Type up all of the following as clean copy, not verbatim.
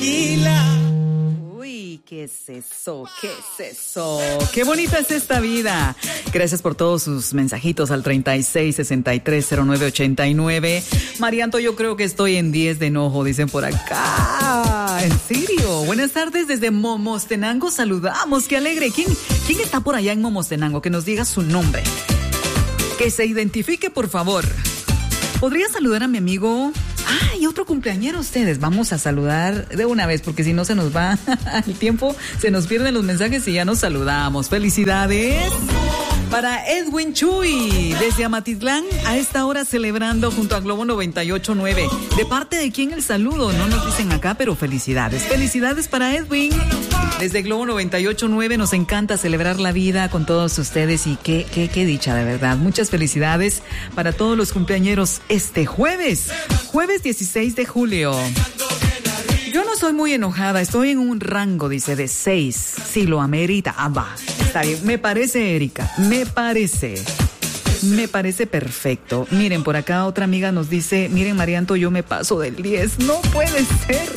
tranquila. Uy, ¿qué es eso? ¿Qué es eso? Qué bonita es esta vida. Gracias por todos sus mensajitos al 36630989. Marianto, yo creo que estoy en 10 de enojo, dicen por acá. ¿En serio? Buenas tardes desde Momostenango, saludamos, qué alegre. ¿Quién está por allá en Momostenango? Que nos diga su nombre. Que se identifique, por favor. ¿Podría saludar a mi amigo? ¡Ay, otro cumpleañero ustedes! Vamos a saludar de una vez, porque si no se nos va el tiempo, se nos pierden los mensajes y ya nos saludamos. ¡Felicidades! Para Edwin Chuy, desde Amatitlán, a esta hora celebrando junto a Globo 98.9. ¿De parte de quién el saludo? No nos dicen acá, pero felicidades. ¡Felicidades para Edwin! Desde Globo 98.9 nos encanta celebrar la vida con todos ustedes y qué dicha, de verdad. Muchas felicidades para todos los cumpleañeros este jueves 16 de julio. Yo no soy muy enojada, estoy en un rango, dice, de 6. Si lo amerita, va. Está bien, me parece, Erika, me parece perfecto. Miren, por acá otra amiga nos dice, miren, Marianto, yo me paso del 10. No puede ser.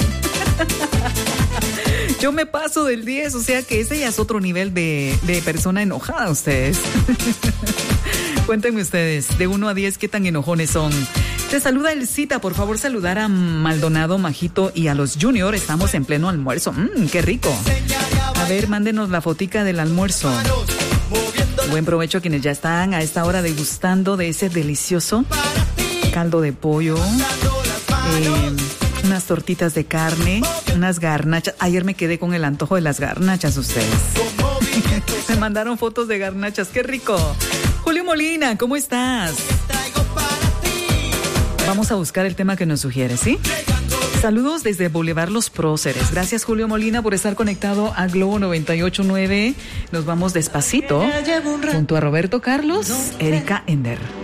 Yo me paso del 10, o sea que ese ya es otro nivel de persona enojada ustedes. Cuéntenme ustedes, de 1 a 10, ¿qué tan enojones son? Te saluda Elcita, por favor saludar a Maldonado, Majito y a los Junior, estamos en pleno almuerzo. ¡Qué rico! A ver, mándenos la fotica del almuerzo. Buen provecho a quienes ya están a esta hora degustando de ese delicioso caldo de pollo, unas tortitas de carne, unas garnachas. Ayer me quedé con el antojo de las garnachas ustedes. Me mandaron fotos de garnachas, ¡qué rico! Julio Molina, ¿cómo estás? Vamos a buscar el tema que nos sugiere, ¿sí? Saludos desde Boulevard Los Próceres. Gracias, Julio Molina, por estar conectado a Globo 98.9. Nos vamos despacito junto a Roberto Carlos, Erika Ender.